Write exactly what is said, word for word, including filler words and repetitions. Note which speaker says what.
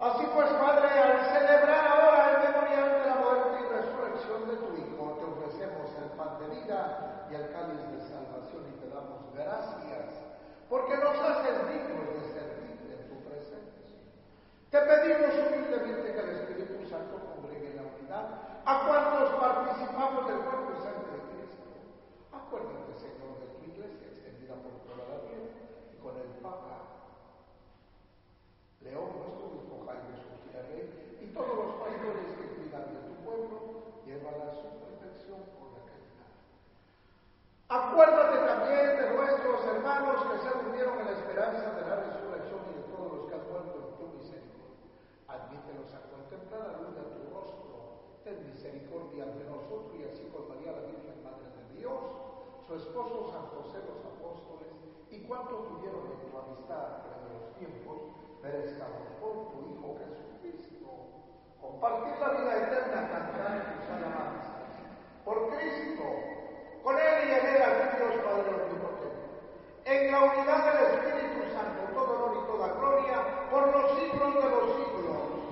Speaker 1: Así pues, Padre, al celebrar ahora el memorial de la muerte y resurrección de tu Hijo, te ofrecemos el pan de vida y el cáliz de salvación y te damos gracias, porque nos haces dignos de servirte en tu presencia. Te pedimos humildemente que el Espíritu Santo congregue en la unidad a cuantos participamos del cuerpo y sangre de Cristo. Acuérdate, Señor, de tu iglesia extendida por toda la tierra y con el Papa León, nuestro obispo Jaime Gutiérrez, y todos los pastores que cuidan de tu pueblo, llévala a su protección por la caridad. Acuérdate también de nuestros hermanos que se durmieron en la esperanza de la resurrección y de todos los que han muerto en tu misericordia. Admítelos a contemplar la luz de tu rostro. Ten misericordia de nosotros y así con María la Virgen Madre de Dios, su esposo San José los apóstoles y cuantos tuvieron en tu amistad de los tiempos, merezcamos por tu Hijo Jesucristo compartir la